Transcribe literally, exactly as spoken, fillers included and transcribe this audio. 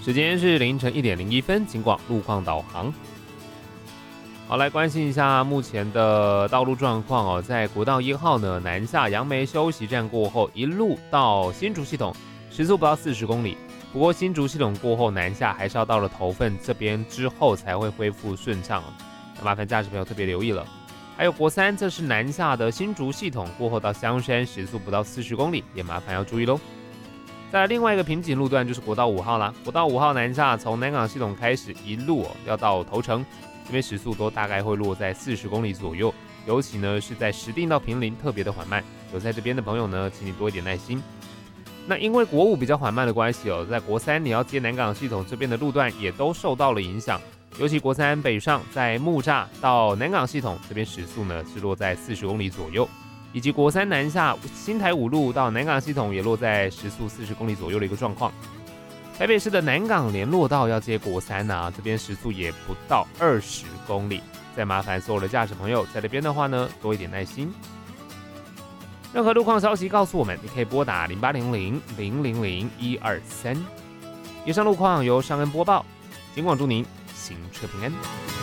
时间是凌晨一点零一分，警广路况导航。好，来关心一下目前的道路状况哦。在国道一号呢，南下杨梅休息站过后，一路到新竹系统，时速不到四十公里。不过新竹系统过后南下还是要到了头份这边之后才会恢复顺畅哦。那麻烦驾驶朋友特别留意了。还有国三，这是南下的新竹系统过后到香山，时速不到四十公里，也麻烦要注意喽。再来另外一个瓶颈路段就是国道五号啦，国道五号南下从南港系统开始一路、哦、要到头城，这边时速都大概会落在四十公里左右，尤其呢是在石碇到坪林特别的缓慢，有在这边的朋友呢，请你多一点耐心。那因为国五比较缓慢的关系哦，在国三你要接南港系统这边的路段也都受到了影响，尤其国三北上在木栅到南港系统这边时速呢是落在四十公里左右。以及国三南下新台五路到南港系统也落在时速四十公里左右的一个状况。台北市的南港联络道要接国三啊，这边时速也不到二十公里。再麻烦所有的驾驶朋友在这边的话呢，多一点耐心。任何路况消息告诉我们，你可以拨打零八零零零零零一二三。以上路况由尚恩播报，警广祝您行车平安。